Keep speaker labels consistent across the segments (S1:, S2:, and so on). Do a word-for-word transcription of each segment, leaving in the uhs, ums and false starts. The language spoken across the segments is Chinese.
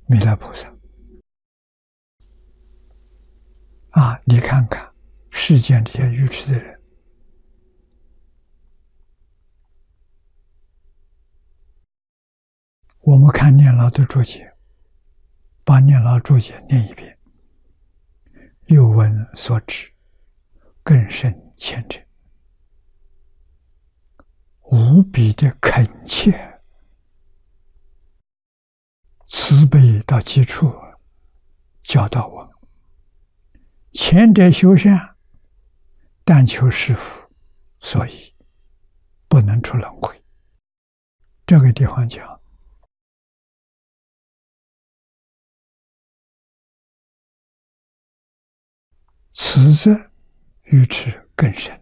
S1: 弥勒菩萨。啊，你看看世间这些愚痴的人，我们看念老的注解，把念老注解念一遍，又闻所指，更甚虔诚，无比的恳切，慈悲到极处，教导我们：前者修善，但求是福，所以不能出轮回。这个地方讲，此则愚痴更深，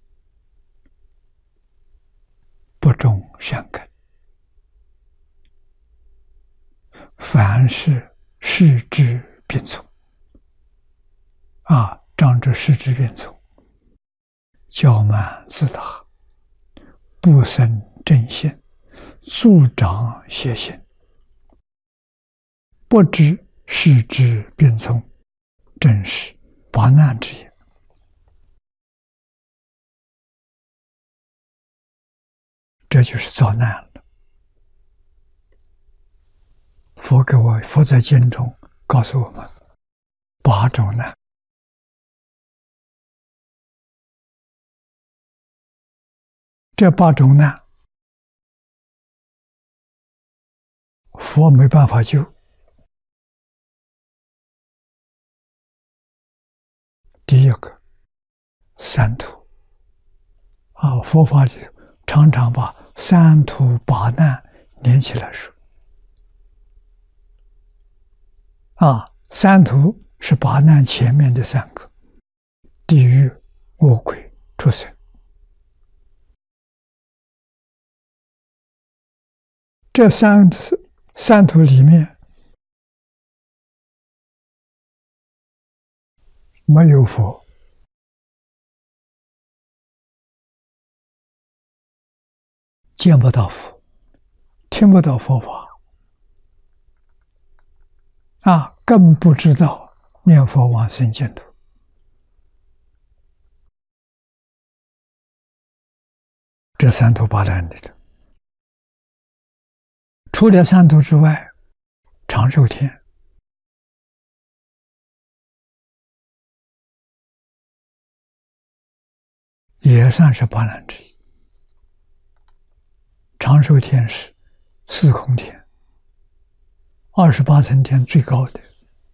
S1: 不种善根，凡是视之变从。啊，仗着视之变从，骄慢自大，不生正心，助长邪心，不知视之变从，正是八难之也。这就是遭难了。佛给我佛在经中告诉我们八种难。这八种难，佛没办法救。第一个，三途。啊，佛法里常常把三途八难连起来说。啊，三途是八难前面的三个：地狱、恶鬼、畜生。这三三途里面没有佛，见不到佛，听不到佛法，啊，更不知道念佛往生净土。这三途八难里头，除了三途之外，长寿天也算是八难之一。长寿天是四空天，二十八层天最高的，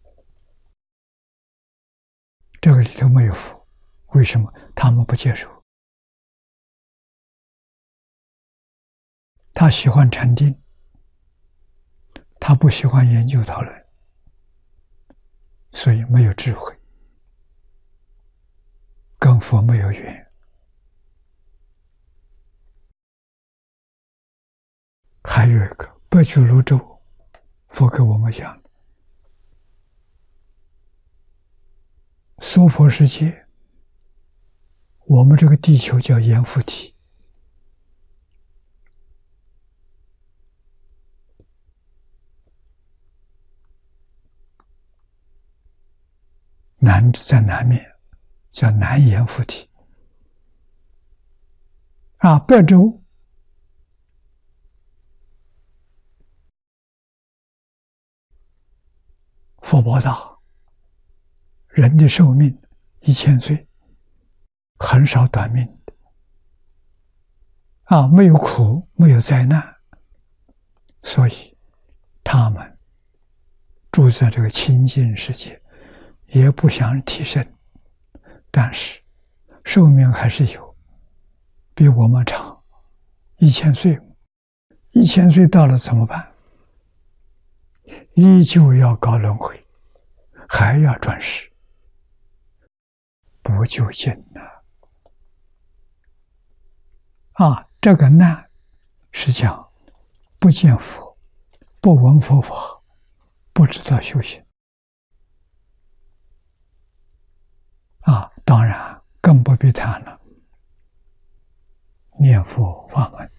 S1: 这个里头没有佛，为什么？他们不接受。他喜欢禅定，他不喜欢研究讨论，所以没有智慧，跟佛没有缘。还有一个北俱泸州，佛给我们讲的娑婆世界，我们这个地球叫阎浮提，南在南面叫南阎浮提，啊，北洲佛报大，人的寿命一千岁，很少短命的，啊，没有苦，没有灾难，所以他们住在这个清净世界，也不想提升，但是寿命还是有，比我们长一千岁，一千岁到了怎么办？依旧要搞轮回，还要转世，不究竟呢？啊，这个难是讲不见佛，不闻佛法，不知道修行。啊，当然更不必谈了念佛法门。